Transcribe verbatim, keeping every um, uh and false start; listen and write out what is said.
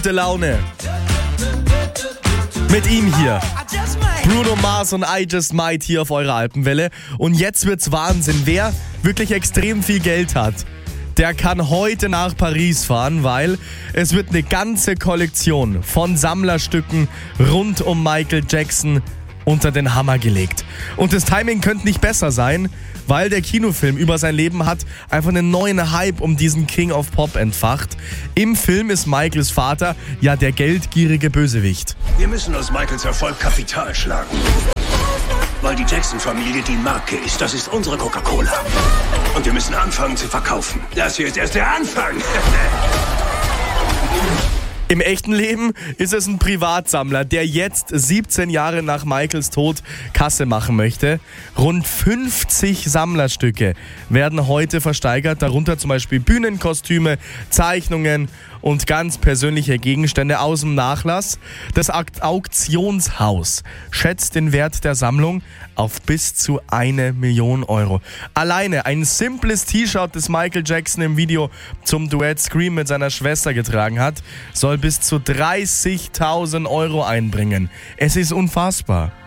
gute Laune. Mit ihm hier. Bruno Mars und I Just Might hier auf eurer Alpenwelle. Und jetzt wird's Wahnsinn. Wer wirklich extrem viel Geld hat, der kann heute nach Paris fahren, weil es wird eine ganze Kollektion von Sammlerstücken rund um Michael Jackson unter den Hammer gelegt. Und das Timing könnte nicht besser sein, weil der Kinofilm über sein Leben hat einfach einen neuen Hype um diesen King of Pop entfacht. Im Film ist Michaels Vater ja der geldgierige Bösewicht. Wir müssen aus Michaels Erfolg Kapital schlagen. Weil die Jackson-Familie die Marke ist. Das ist unsere Coca-Cola. Und wir müssen anfangen zu verkaufen. Das hier ist erst der Anfang. Im echten Leben ist es ein Privatsammler, der jetzt siebzehn Jahre nach Michaels Tod Kasse machen möchte. Rund fünfzig Sammlerstücke werden heute versteigert, darunter zum Beispiel Bühnenkostüme, Zeichnungen und ganz persönliche Gegenstände aus dem Nachlass. Das Auktionshaus schätzt den Wert der Sammlung auf bis zu eine Million Euro. Alleine ein simples T-Shirt, das Michael Jackson im Video zum Duett Scream mit seiner Schwester getragen hat, soll bis zu dreißigtausend Euro einbringen. Es ist unfassbar.